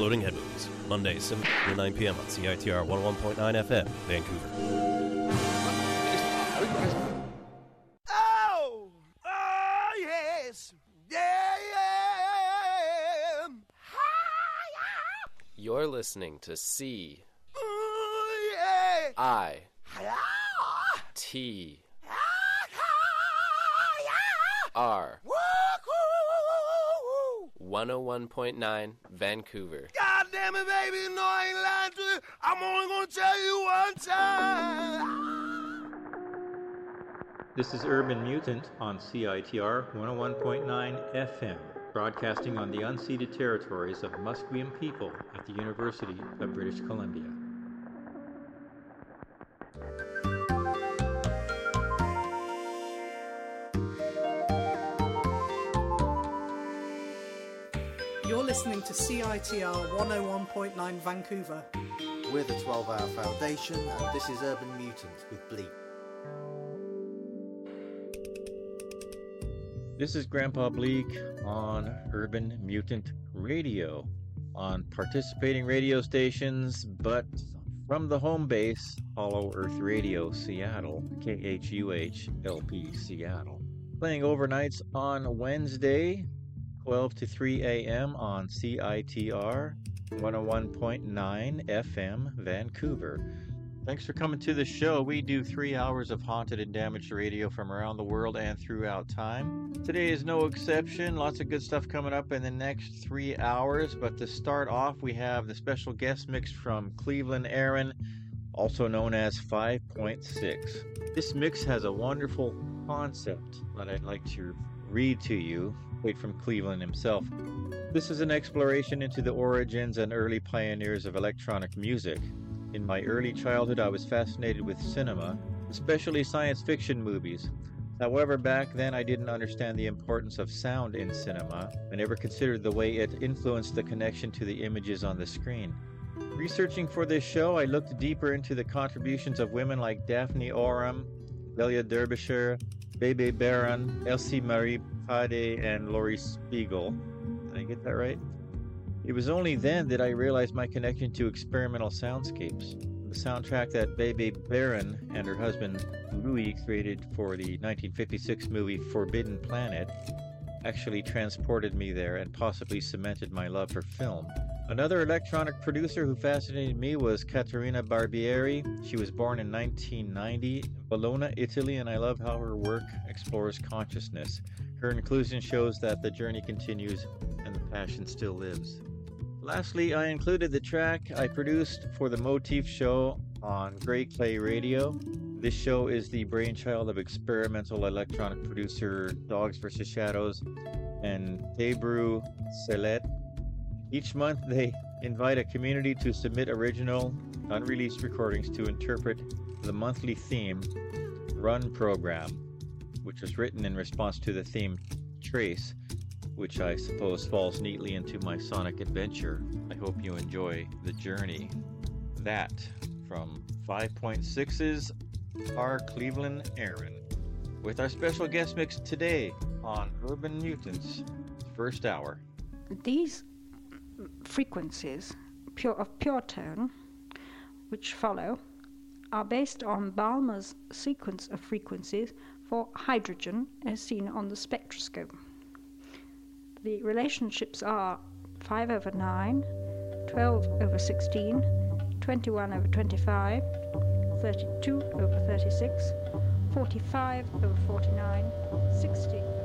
Exploding Headmovies, Mondays 7 to 9 p.m. on CITR 101.9 FM, Vancouver. Oh! Oh, yes! Yeah! You're listening to C Oh, yeah! I T R 101.9 Vancouver. God damn it, baby, you know I ain't lying to you. I'm only gonna tell you one time. This is Urban Mutant on CITR 101.9 FM, broadcasting on the unceded territories of Musqueam people at the University of British Columbia. You're listening to CITR 101.9 Vancouver. We're the 12-Hour Foundation, and this is Urban Mutant with Bleak. This is Grandpa Bleak on Urban Mutant Radio, on participating radio stations, but from the home base, Hollow Earth Radio Seattle, KHUH-LP Seattle. Playing overnights on Wednesday, 12 to 3 a.m. on CITR 101.9 FM Vancouver. Thanks for coming to the show. We do 3 hours of haunted and damaged radio from around the world and throughout time. Today is no exception. Lots of good stuff coming up in the next 3 hours. But to start off, we have the special guest mix from Cleveland Aaron, also known as 5.6. This mix has a wonderful concept that I'd like to read to you, straight from Cleveland himself. This is an exploration into the origins and early pioneers of electronic music. In my early childhood, I was fascinated with cinema, especially science fiction movies. However, back then I didn't understand the importance of sound in cinema. I never considered the way it influenced the connection to the images on the screen. Researching for this show, I looked deeper into the contributions of women like Daphne Oram, Delia Derbyshire, Bebe Baron, Elsie Marie Pade, and Laurie Spiegel. Did I get that right? It was only then that I realized my connection to experimental soundscapes. The soundtrack that Bebe Baron and her husband Louis created for the 1956 movie Forbidden Planet actually transported me there and possibly cemented my love for film. Another electronic producer who fascinated me was Caterina Barbieri. She was born in 1990 in Bologna, Italy, and I love how her work explores consciousness. Her inclusion shows that the journey continues and the passion still lives. Lastly, I included the track I produced for the Motif Show on Great Clay Radio. This show is the brainchild of experimental electronic producer Dogs vs. Shadows and Debru Selet. Each month, they invite a community to submit original, unreleased recordings to interpret the monthly theme, Run Program, which was written in response to the theme Trace, which I suppose falls neatly into my sonic adventure. I hope you enjoy the journey. That from 5.6's our Cleveland Aaron, with our special guest mix today on Urban Mutants' first hour. These frequencies of pure tone, which follow, are based on Balmer's sequence of frequencies for hydrogen as seen on the spectroscope. The relationships are 5/9, 12/16, 21/25, 32/36, 45/49, 60/36.